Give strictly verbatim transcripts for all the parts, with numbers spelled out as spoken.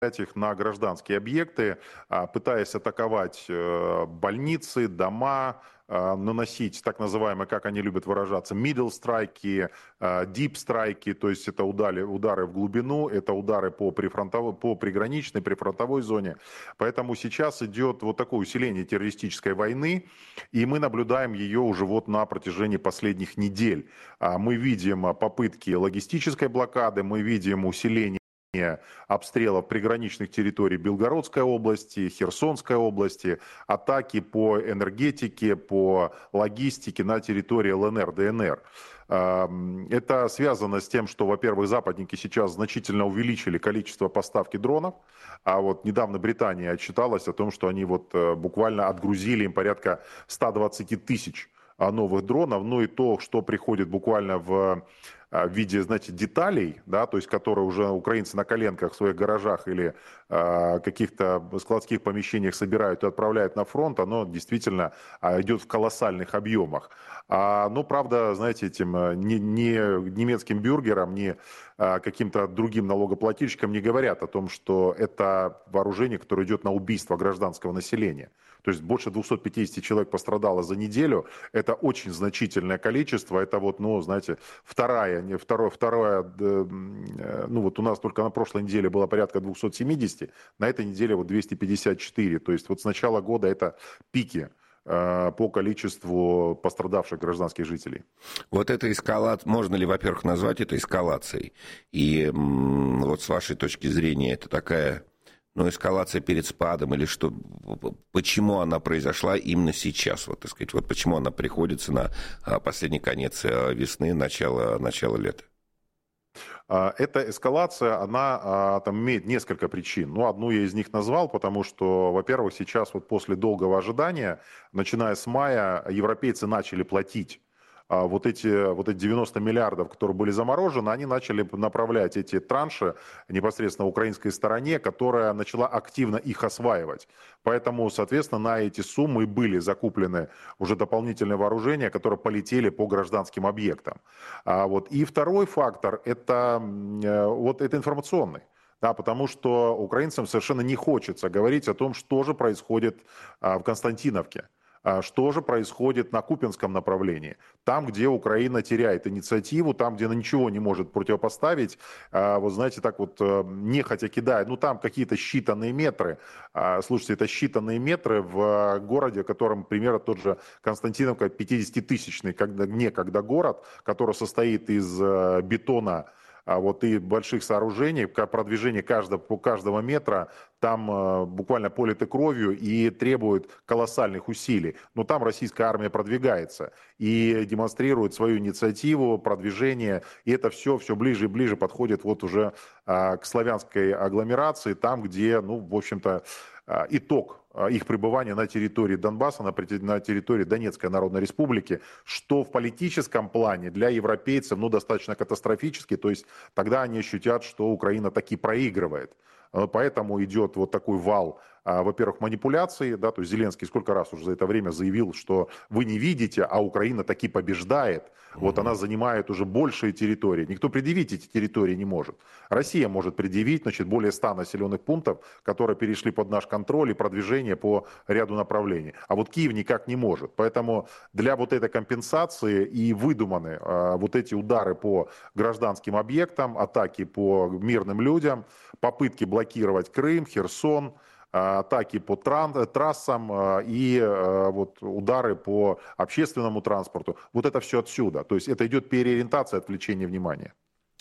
их на гражданские объекты, а, пытаясь атаковать э, больницы, дома, а, наносить так называемые, как они любят выражаться, middle страйки, deep страйки, то есть это удары, удары в глубину, это удары по, прифронтовой, по приграничной, прифронтовой зоне. Поэтому сейчас идет вот такое усиление террористической войны, и мы наблюдаем ее уже вот на протяжении последних недель. А, Мы видим попытки логистической блокады, мы видим усиление обстрелов приграничных территорий Белгородской области, Херсонской области, атаки по энергетике, по логистике на территории ЛНР, ДНР. Это связано с тем, что, во-первых, западники сейчас значительно увеличили количество поставки дронов, а вот недавно Британия отчиталась о том, что они вот буквально отгрузили им порядка ста двадцати тысяч новых дронов, ну и то, что приходит буквально в в виде, знаете, деталей, да, то есть которые уже украинцы на коленках в своих гаражах или э, каких-то складских помещениях собирают и отправляют на фронт, оно действительно э, идет в колоссальных объемах. А, ну, правда, знаете, этим не, не немецким бюргерам, не э, каким-то другим налогоплательщикам не говорят о том, что это вооружение, которое идет на убийство гражданского населения. То есть больше двухсот пятидесяти человек пострадало за неделю. Это очень значительное количество. Это вот, ну, знаете, вторая, не второе, второе, ну вот у нас только на прошлой неделе было порядка двухсот семидесяти, на этой неделе вот двести пятьдесят четыре. То есть вот с начала года это пики э, по количеству пострадавших гражданских жителей. Вот это эскалация, можно ли, во-первых, назвать это эскалацией? И м, вот с вашей точки зрения это такая... Ну, эскалация перед спадом или что? Почему она произошла именно сейчас? Вот, так сказать, вот почему она приходится на последний конец весны, начало, начало лета? Эта эскалация, она там имеет несколько причин. Ну, одну я из них назвал, потому что, во-первых, сейчас вот после долгого ожидания, начиная с мая, европейцы начали платить. Вот эти, вот эти девяносто миллиардов, которые были заморожены, они начали направлять эти транши непосредственно украинской стороне, которая начала активно их осваивать. Поэтому, соответственно, на эти суммы были закуплены уже дополнительные вооружения, которые полетели по гражданским объектам. А вот. И второй фактор, это, вот, это информационный. Да, потому что украинцам совершенно не хочется говорить о том, что же происходит в Константиновке. Что же происходит на Купянском направлении? Там, где Украина теряет инициативу, там, где она ничего не может противопоставить, вот знаете, так вот нехотя кидает, ну там какие-то считанные метры. Слушайте, это считанные метры в городе, в котором примерно тот же Константиновка, пятидесятитысячный некогда город, который состоит из бетона, а вот и больших сооружений, продвижение каждого, по каждого метра, там э, буквально политы кровью и требует колоссальных усилий. Но там российская армия продвигается и демонстрирует свою инициативу, продвижение, и это все, все ближе и ближе подходит вот уже э, к славянской агломерации, там, где, ну, в общем-то, э, итог их пребывания на территории Донбасса, на территории Донецкой Народной Республики, что в политическом плане для европейцев, ну, достаточно катастрофически, то есть тогда они ощутят, что Украина таки проигрывает. Поэтому идет вот такой вал, во-первых, манипуляций, да, то есть Зеленский сколько раз уже за это время заявил, что вы не видите, а Украина таки побеждает, mm-hmm. вот она занимает уже большие территории, никто предъявить эти территории не может. Россия может предъявить, значит, более ста населенных пунктов, которые перешли под наш контроль и продвижение по ряду направлений, а вот Киев никак не может, поэтому для вот этой компенсации и выдуманы а, вот эти удары по гражданским объектам, атаки по мирным людям, попытки блокировать Крым, Херсон, атаки по тран- трассам и вот, удары по общественному транспорту. Вот это все отсюда. То есть это идет переориентация, отвлечение внимания.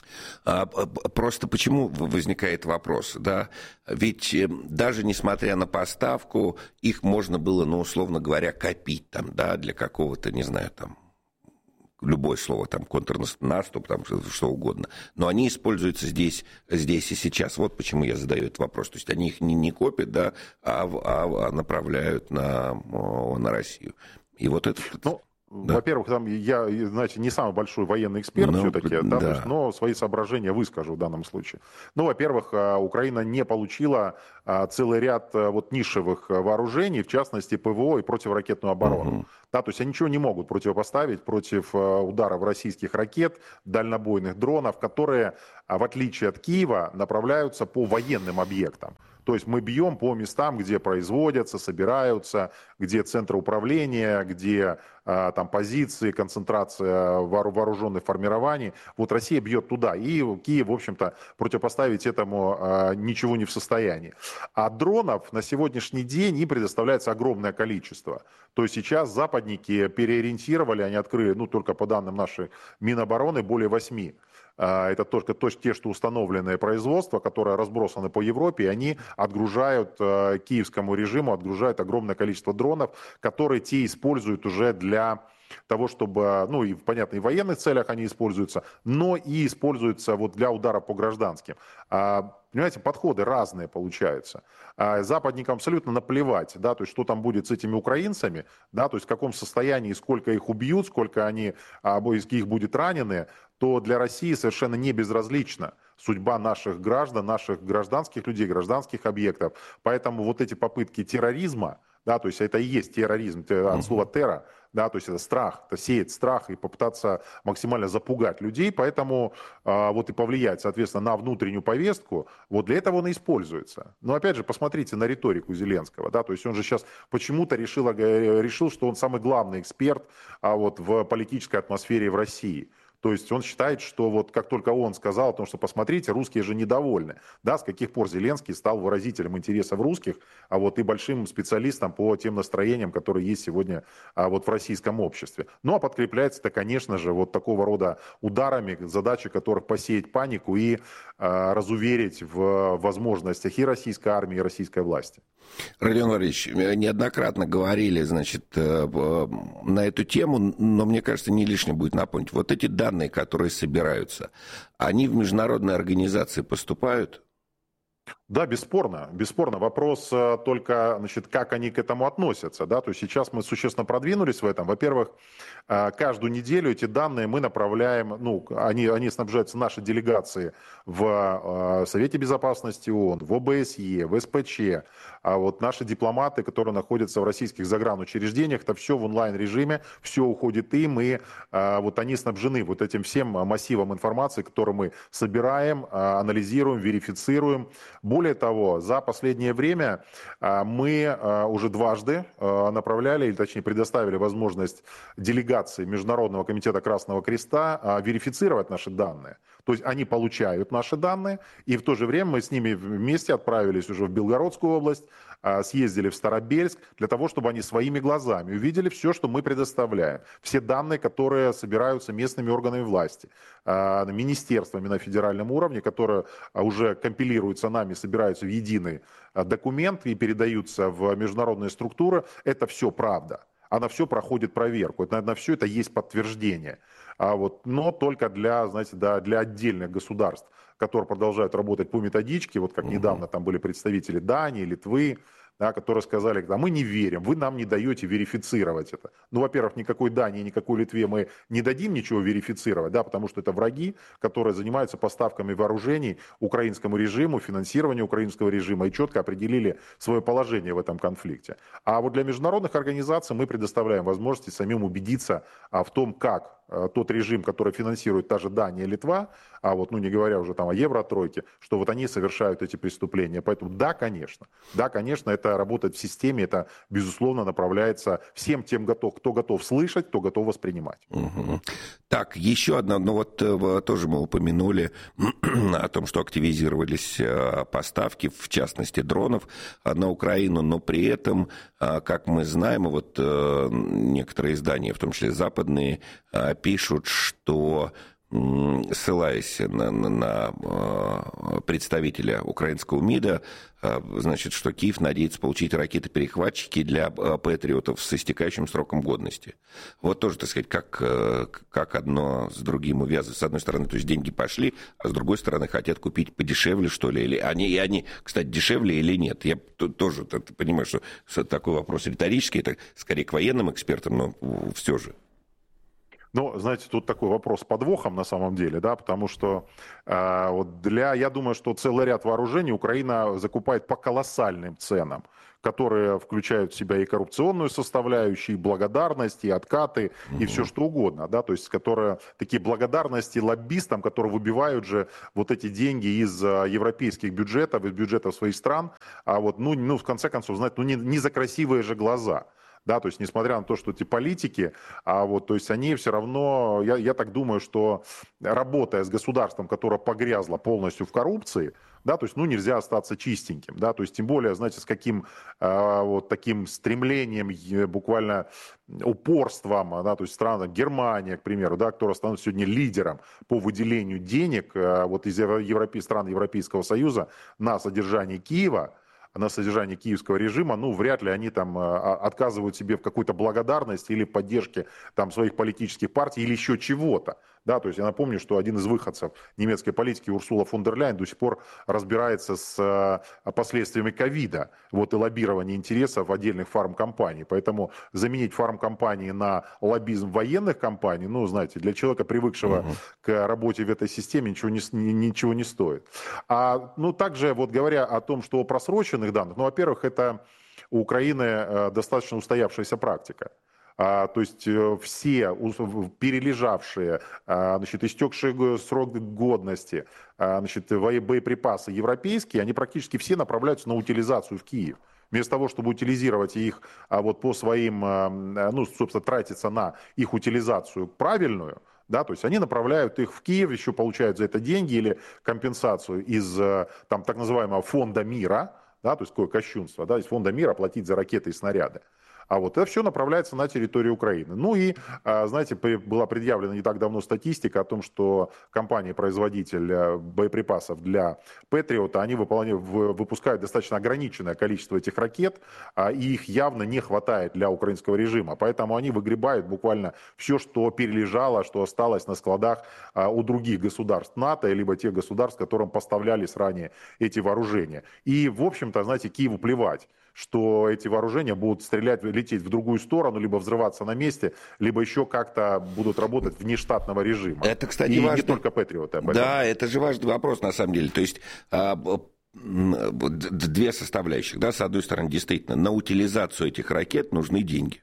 Просто почему возникает вопрос, да? Ведь даже несмотря на поставку, их можно было, ну, условно говоря, копить там, да, для какого-то, не знаю, там, любое слово, там, контрнаступ, там, что угодно, но они используются здесь, здесь и сейчас. Вот почему я задаю этот вопрос. То есть они их не, не копят, да, а, а, а направляют на, на Россию. И вот это... Ну, да. Во-первых, там я, знаете, не самый большой военный эксперт ну, все-таки, да, да. Есть, но свои соображения выскажу в данном случае. Ну, во-первых, Украина не получила целый ряд вот нишевых вооружений, в частности, ПВО и противоракетную оборону. Угу. Да, то есть они ничего не могут противопоставить против ударов российских ракет, дальнобойных дронов, которые в отличие от Киева, направляются по военным объектам. То есть мы бьем по местам, где производятся, собираются, где центры управления, где а, там позиции, концентрация вооруженных формирований. Вот Россия бьет туда. И Киев, в общем-то, противопоставить этому а, ничего не в состоянии. А дронов на сегодняшний день им предоставляется огромное количество. То есть сейчас западники переориентировали, они открыли, ну только по данным нашей Минобороны, более восьми. Это только то, те, что установленное производство, которое разбросано по Европе, и они отгружают э, киевскому режиму, отгружают огромное количество дронов, которые те используют уже для того, чтобы, ну и понятно, и в военных целях они используются, но и используются вот для удара по гражданским. А, понимаете, подходы разные получаются. А западникам абсолютно наплевать, да, то есть что там будет с этими украинцами, да, то есть в каком состоянии, сколько их убьют, сколько они, а, их будет ранены, то для России совершенно не безразлична судьба наших граждан, наших гражданских людей, гражданских объектов. Поэтому вот эти попытки терроризма, да, то есть это и есть терроризм, от слова терра, да, то есть это страх, это сеять страх и попытаться максимально запугать людей, поэтому а, вот и повлиять, соответственно, на внутреннюю повестку, вот для этого он и используется. Но опять же, посмотрите на риторику Зеленского, да, то есть он же сейчас почему-то решил, решил, что он самый главный эксперт а, вот в политической атмосфере в России. То есть он считает, что вот как только он сказал о том, что посмотрите, русские же недовольны. Да, с каких пор Зеленский стал выразителем интересов русских, а вот и большим специалистом по тем настроениям, которые есть сегодня а, вот в российском обществе. Ну а подкрепляется это, конечно же, вот такого рода ударами, задача которых посеять панику и а, разуверить в возможностях и российской армии, и российской власти. Родион Валерьевич, неоднократно говорили, значит, на эту тему, но мне кажется, не лишним будет напомнить. Вот эти данные, которые собираются, они в международные организации поступают? Да, бесспорно, бесспорно. Вопрос только, значит, как они к этому относятся, да, то есть сейчас мы существенно продвинулись в этом. Во-первых, каждую неделю эти данные мы направляем, ну, они, они снабжаются нашей делегации в Совете Безопасности ООН, в ОБСЕ, в СПЧ, а вот наши дипломаты, которые находятся в российских загранучреждениях, это все в онлайн-режиме, все уходит им, и вот они снабжены вот этим всем массивом информации, которую мы собираем, анализируем, верифицируем. Более того, за последнее время мы уже дважды направляли, или точнее предоставили возможность делегации Международного комитета Красного Креста верифицировать наши данные. То есть они получают наши данные, и в то же время мы с ними вместе отправились уже в Белгородскую область, съездили в Старобельск, для того, чтобы они своими глазами увидели все, что мы предоставляем. Все данные, которые собираются местными органами власти, министерствами на федеральном уровне, которые уже компилируются нами, собираются в единый документ и передаются в международные структуры, это все правда. Она все проходит проверку. На, на все это есть подтверждение. А вот, но только для, знаете, да, для отдельных государств, которые продолжают работать по методичке. Вот как недавно там были представители Дании, Литвы, да, которые сказали, да, мы не верим, вы нам не даете верифицировать это. Ну, во-первых, никакой Дании, никакой Литве мы не дадим ничего верифицировать, да, потому что это враги, которые занимаются поставками вооружений украинскому режиму, финансированию украинского режима и четко определили свое положение в этом конфликте. А вот для международных организаций мы предоставляем возможности самим убедиться а, в том, как а, тот режим, который финансирует та же Дания, Литва, а вот, ну, не говоря уже там о Евротройке, что вот они совершают эти преступления. Поэтому да, конечно, да, конечно, это работает в системе, это, безусловно, направляется всем тем, готов, кто готов слышать, кто готов воспринимать. Угу. Так, еще одна, ну вот тоже мы упомянули о том, что активизировались поставки, в частности, дронов на Украину, но при этом, как мы знаем, вот некоторые издания, в том числе западные, пишут, что, ссылаясь на, на, на представителя украинского МИДа, значит, что Киев надеется получить ракеты-перехватчики для патриотов с истекающим сроком годности. Вот тоже, так сказать, как, как одно с другим увязывается. С одной стороны, то есть деньги пошли, а с другой стороны, хотят купить подешевле, что ли. Или они, и они, кстати, дешевле или нет. Я тоже понимаю, что такой вопрос риторический, это скорее к военным экспертам, но все же. Ну, знаете, тут такой вопрос с подвохом на самом деле, да, потому что э, вот для, я думаю, что целый ряд вооружений Украина закупает по колоссальным ценам, которые включают в себя и коррупционную составляющую, и благодарность, и откаты, и все Мгм. что угодно, да, то есть которые такие благодарности лоббистам, которые выбивают же вот эти деньги из э, европейских бюджетов, из бюджетов своих стран, а вот, ну, ну в конце концов, знаете, ну не, не за красивые же глаза. Да, то есть, несмотря на то, что эти политики, а вот, то есть они все равно, я, я так думаю, что работая с государством, которое погрязло полностью в коррупции, да, то есть, ну, нельзя остаться чистеньким, да, то есть, тем более, знаете, с каким а, вот таким стремлением, е- буквально упорством, а, да, то есть, страна Германия, к примеру, да, которая становится сегодня лидером по выделению денег а, вот из евро- европе- стран Европейского Союза на содержание Киева, на содержание киевского режима, ну, вряд ли они там а, отказывают себе в какой-то благодарности или поддержке там своих политических партий или еще чего-то. Да, то есть я напомню, что один из выходцев немецкой политики Урсула фон дер Ляйен до сих пор разбирается с а, последствиями ковида, вот и лоббирования интересов отдельных фармкомпаний. Поэтому заменить фармкомпании на лоббизм военных компаний, ну, знаете, для человека, привыкшего Мгм. к работе в этой системе, ничего не, с- ни- ничего не стоит. А, ну, также, вот говоря о том, что о просроченных данных, ну, во-первых, это у Украины э, достаточно устоявшаяся практика. А, то есть э, все ус- в- перележавшие, а, значит, истекшие го- срок годности, а, значит, во- боеприпасы европейские, они практически все направляются на утилизацию в Киев. Вместо того, чтобы утилизировать их а, вот по своим, а, м, а, ну, собственно, тратиться на их утилизацию правильную, да, то есть они направляют их в Киев, еще получают за это деньги или компенсацию из э, там, так называемого фонда мира, да, то есть какое кощунство, да, из фонда мира платить за ракеты и снаряды. А вот это все направляется на территорию Украины. Ну и, а, знаете, при- была предъявлена не так давно статистика о том, что компания-производитель э, боеприпасов для Патриота, они выполняют, в- выпускают достаточно ограниченное количество этих ракет, а, и их явно не хватает для украинского режима. Поэтому они выгребают буквально все, что перележало, что осталось на складах а, у других государств НАТО, либо тех государств, которым поставлялись ранее эти вооружения. И, в общем-то, знаете, Киеву плевать, что эти вооружения будут стрелять, лететь в другую сторону, либо взрываться на месте, либо еще как-то будут работать вне штатного режима. Это, кстати, И не важный... только Патриоты об этом. Да, это же важный вопрос, на самом деле. То есть а, б- м, вот д- две составляющих. Да? С одной стороны, действительно, на утилизацию этих ракет нужны деньги.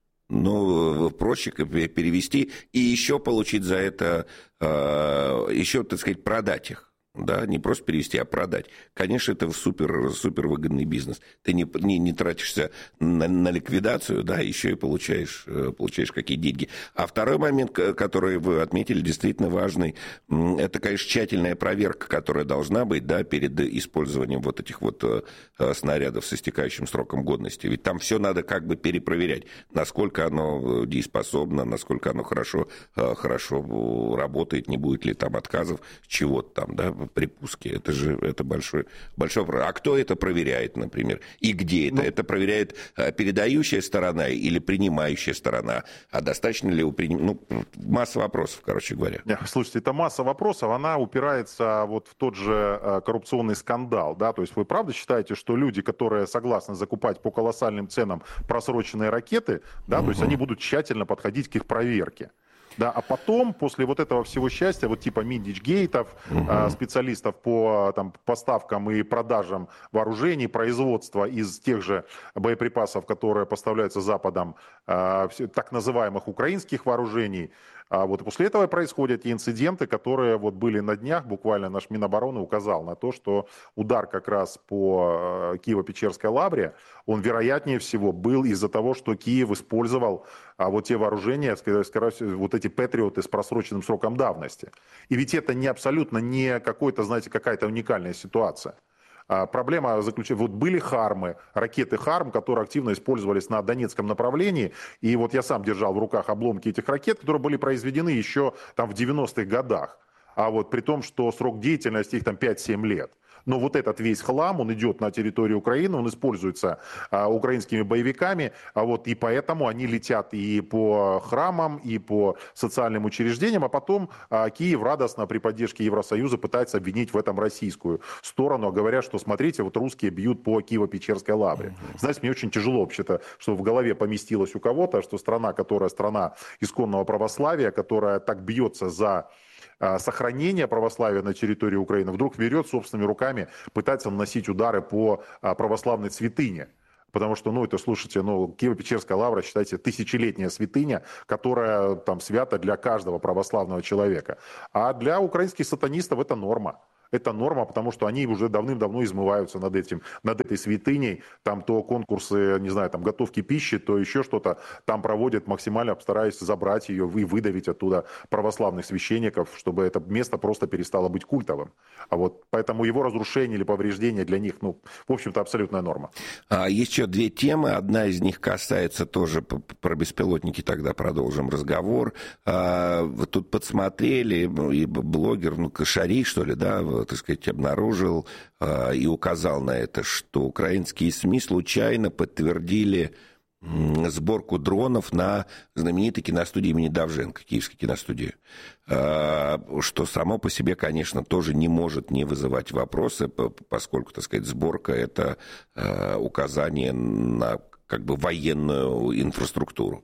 Ну, проще перевести и еще получить за это, а, еще, так сказать, продать их. Да, не просто перевести, а продать. Конечно, это супер, супер выгодный бизнес. Ты не, не, не тратишься на, на ликвидацию, да, еще и получаешь, э, получаешь какие деньги. А второй момент, к- который вы отметили, действительно важный, м, это, конечно, тщательная проверка, которая должна быть, да, перед использованием вот этих вот э, э, снарядов с истекающим сроком годности. Ведь там все надо как бы перепроверять, насколько оно дееспособно, насколько оно хорошо, э, хорошо работает, не будет ли там отказов, чего-то там, да, при пуске. Это же это большой, большой вопрос. А кто это проверяет, например? И где это? Ну, Это проверяет э, передающая сторона или принимающая сторона? А достаточно ли у приним... Ну, масса вопросов, короче говоря. Не, слушайте, это масса вопросов, она упирается вот в тот же э, коррупционный скандал, да, то есть вы правда считаете, что люди, которые согласны закупать по колоссальным ценам просроченные ракеты, да, то есть они Мгм. будут тщательно подходить к их проверке. Да, а потом, после вот этого всего счастья, вот типа Миндичгейтов, э, Мгм. специалистов по там, поставкам и продажам вооружений, производства из тех же боеприпасов, которые поставляются Западом, э, все- так называемых украинских вооружений, а вот и после этого происходят те инциденты, которые вот были на днях. Буквально наш Минобороны указал на то, что удар как раз по э, Киево-Печерской лавре, он вероятнее всего был из-за того, что Киев использовал а, вот те вооружения, скорее скорее всего, вот эти патриоты с просроченным сроком давности. И ведь это не абсолютно не какой-то, знаете, какая-то уникальная ситуация. А, Проблема заключается, вот были «Хармы», ракеты «Харм», которые активно использовались на Донецком направлении, и вот я сам держал в руках обломки этих ракет, которые были произведены еще там в девяностых годах, а вот при том, что срок деятельности их там пять-семь лет. но вот этот весь хлам, он идет на территорию Украины, он используется а, украинскими боевиками, а вот и поэтому они летят и по храмам, и по социальным учреждениям, а потом а, Киев радостно при поддержке Евросоюза пытается обвинить в этом российскую сторону, говоря, что смотрите, вот русские бьют по Киево-Печерской лавре. Mm-hmm. Знаете, мне очень тяжело вообще-то, что в голове поместилось у кого-то, что страна, которая страна исконного православия, которая так бьется за сохранение православия на территории Украины, вдруг берет собственными руками, пытается наносить удары по православной святыне. Потому что, ну, это, слушайте, ну, Киево-Печерская лавра, считайте, тысячелетняя святыня, которая там свята для каждого православного человека. А для украинских сатанистов это норма. Это норма, потому что они уже давным-давно измываются над этим, над этой святыней. Там то конкурсы, не знаю, там готовки пищи, то еще что-то там проводят, максимально стараясь забрать ее и выдавить оттуда православных священников, чтобы это место просто перестало быть культовым. А вот поэтому его разрушение или повреждение для них, ну, в общем-то, абсолютная норма. Есть еще две темы. Одна из них касается тоже про беспилотники, тогда продолжим разговор. Тут подсмотрели, и блогер, ну, Кашари, что ли, да, так сказать, обнаружил э, и указал на это, что украинские СМИ случайно подтвердили м, сборку дронов на знаменитой киностудии имени Довженко, киевской киностудии, э, что само по себе, конечно, тоже не может не вызывать вопросы, поскольку, так сказать, сборка – это э, указание на как бы военную инфраструктуру.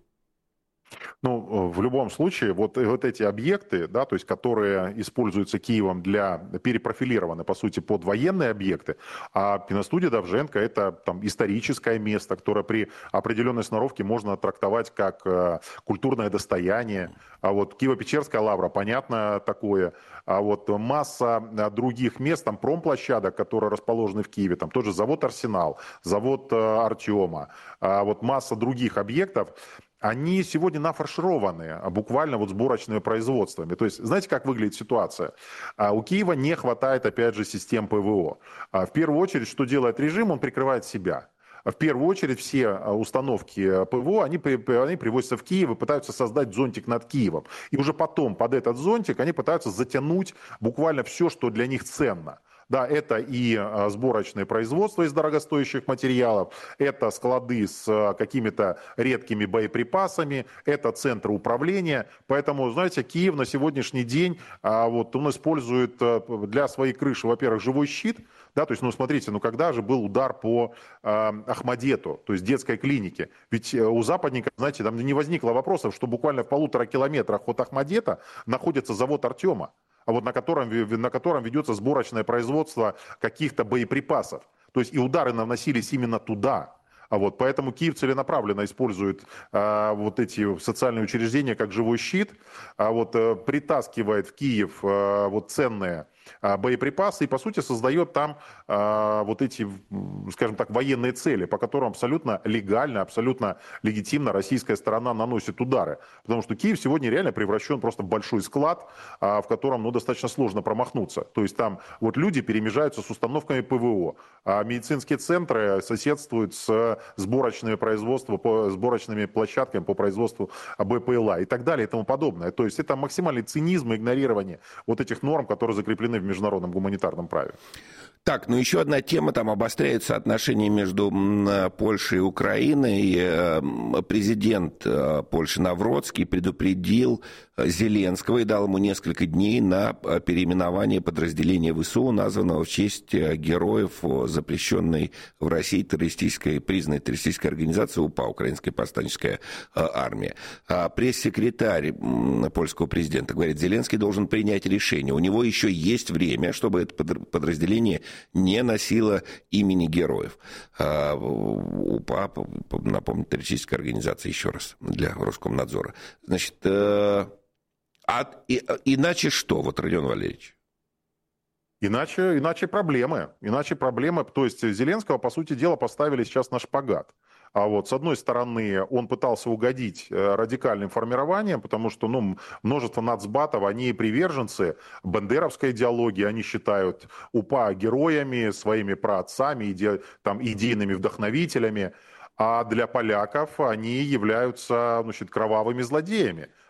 Ну, в любом случае, вот, вот эти объекты, да, то есть, которые используются Киевом для, перепрофилированы, по сути, под военные объекты, а киностудия Довженко – это там историческое место, которое при определенной сноровке можно трактовать как э, культурное достояние. А вот Киево-Печерская лавра, понятно, такое. А вот масса других мест, там промплощадок, которые расположены в Киеве, там тоже завод «Арсенал», завод э, «Артема», а вот масса других объектов, они сегодня нафаршированы буквально вот сборочными производствами. То есть, знаете, как выглядит ситуация? У Киева не хватает, опять же, систем ПВО. В первую очередь, что делает режим? Он прикрывает себя. В первую очередь все установки ПВО, они, они привозятся в Киев и пытаются создать зонтик над Киевом. И уже потом под этот зонтик они пытаются затянуть буквально все, что для них ценно. Да, это и сборочное производство из дорогостоящих материалов, это склады с какими-то редкими боеприпасами, это центры управления. Поэтому, знаете, Киев на сегодняшний день, вот, он использует для своей крыши, во-первых, живой щит. Да, то есть, ну, смотрите, ну, когда же был удар по э, Ахмадету, то есть детской клинике? Ведь у западников, знаете, там не возникло вопросов, что буквально в полутора километрах от Ахмадета находится завод «Артема», а вот на котором, на котором ведется сборочное производство каких-то боеприпасов. То есть и удары наносились именно туда. А вот поэтому Киев целенаправленно использует а, вот эти социальные учреждения как живой щит, а вот а, притаскивает в Киев а, вот ценные а, боеприпасы и, по сути, создает там а, вот эти, скажем так, военные цели, по которым абсолютно легально, абсолютно легитимно российская сторона наносит удары. Потому что Киев сегодня реально превращен просто в большой склад, а, в котором, ну, достаточно сложно промахнуться. То есть там вот люди перемежаются с установками ПВО, а медицинские центры соседствуют с сборочными производства, по сборочными площадками по производству БПЛА и так далее и тому подобное. То есть это максимальный цинизм и игнорирование вот этих норм, которые закреплены в международном гуманитарном праве. Так, ну еще одна тема, там обостряются отношения между Польшей и Украиной. Президент Польши Навроцкий предупредил Зеленского и дал ему несколько дней на переименование подразделения ВСУ, названного в честь героев запрещенной в России террористической, признанной террористической организации УПА, Украинская повстанческая армия. Пресс-секретарь польского президента говорит, Зеленский должен принять решение. У него еще есть время, чтобы это подразделение не носила имени героев. УПА, напомню, террористическая организация, еще раз, для Роскомнадзора. Значит, а, и, иначе что, вот, Родион Валерьевич? Иначе, иначе проблемы. Иначе проблемы. То есть Зеленского, по сути дела, поставили сейчас на шпагат. А вот с одной стороны, он пытался угодить радикальным формированием, потому что, ну, множество нацбатов, они приверженцы бандеровской идеологии, они считают УПА героями, своими праотцами, иде, там, идейными вдохновителями. А для поляков они являются, значит, кровавыми злодеями.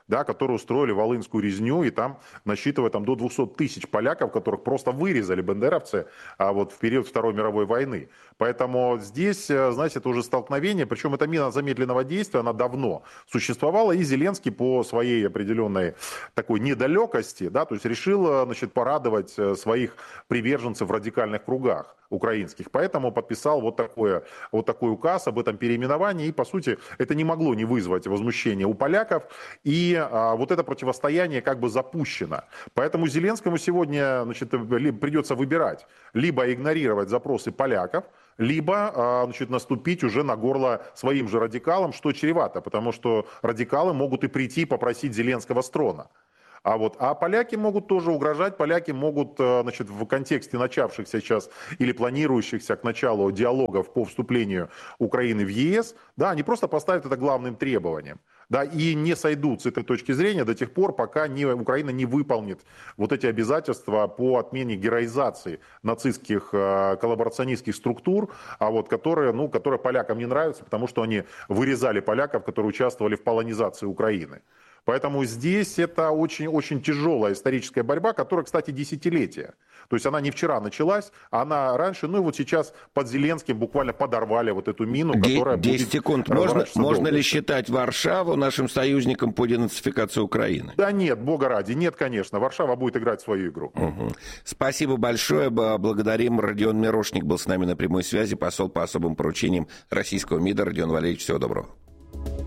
да, которые устроили Волынскую резню, и там насчитывая там, до двухсот тысяч поляков, которых просто вырезали бандеровцы а вот в период Второй мировой войны. Поэтому здесь, знаете, это уже столкновение, причем эта мина замедленного действия, она давно существовала, и Зеленский по своей определенной такой недалекости, да, то есть решил, значит, порадовать своих приверженцев в радикальных кругах украинских. Поэтому подписал вот, такое, вот такой указ об этом переименовании. И, по сути, это не могло не вызвать возмущения у поляков. И а, вот это противостояние как бы запущено. Поэтому Зеленскому сегодня, значит, придется выбирать. Либо игнорировать запросы поляков, либо, значит, наступить уже на горло своим же радикалам, что чревато. Потому что радикалы могут и прийти попросить Зеленского с трона. А, вот, а поляки могут тоже угрожать, поляки могут, значит, в контексте начавшихся сейчас или планирующихся к началу диалогов по вступлению Украины в ЕС, да, они просто поставят это главным требованием. Да, и не сойдут с этой точки зрения до тех пор, пока не, Украина не выполнит вот эти обязательства по отмене героизации нацистских э, коллаборационистских структур, а вот, которые, ну, которые полякам не нравятся, потому что они вырезали поляков, которые участвовали в полонизации Украины. Поэтому здесь это очень-очень тяжелая историческая борьба, которая, кстати, десятилетия. То есть она не вчера началась, она раньше, ну и вот сейчас под Зеленским буквально подорвали вот эту мину, которая десять секунд. Можно, можно ли считать Варшаву нашим союзником по денацификации Украины? Да нет, бога ради, нет, конечно. Варшава будет играть свою игру. Угу. Спасибо большое. Благодарим. Родион Мирошник был с нами на прямой связи, посол по особым поручениям российского МИДа. Родион Валерьевич, всего доброго.